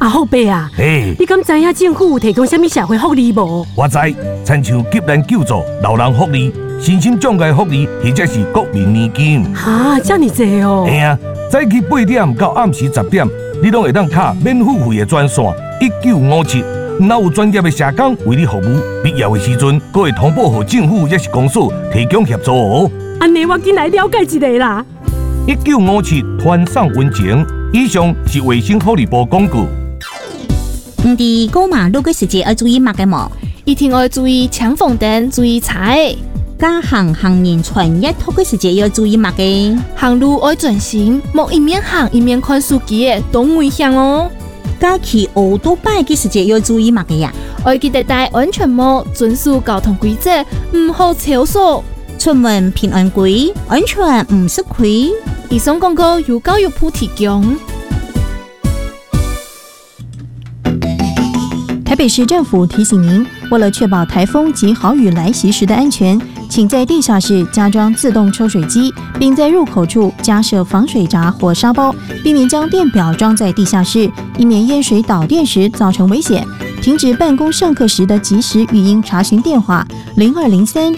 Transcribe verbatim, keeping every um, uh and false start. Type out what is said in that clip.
啊，后伯啊， 嘿， 你敢知影政府有提供什么社会福利无？ 我知，亲像急难救助、老人福利、身心障碍福利，或者是国民年金。 哈，这么多哦！ 嘿啊，早起八点到暗时十点，你拢会当卡免付费的专线一九五七，若有专业的社工为你服务，必要的时阵，阁会通报给政府也是公所提供协助哦。 安尼我进来了解一下啦。 一九五七团上温情，以上是卫生福利部广告。 唔伫过马路嘅时节要注意乜嘅冇？ 一定要注意抢红灯，注意踩。 加行行人穿一拖嘅时节要注意乜嘅？ 行路要專心，莫一面行一面看手機嘅，都危險哦。 加騎奧多拜嘅時節要注意乜嘅呀？ 要記得戴安全帽，遵守交通規則，唔好超速。 出門平安歸，安全唔吃虧。 以上廣告由教育部提供。 台北市政府提醒您，为了确保台风及豪雨来袭时的安全，请在地下室加装自动抽水机，并在入口处加设防水闸或沙包，避免将电表装在地下室，以免淹水导电时造成危险。停止办公上课时的即时语音查询电话零二零三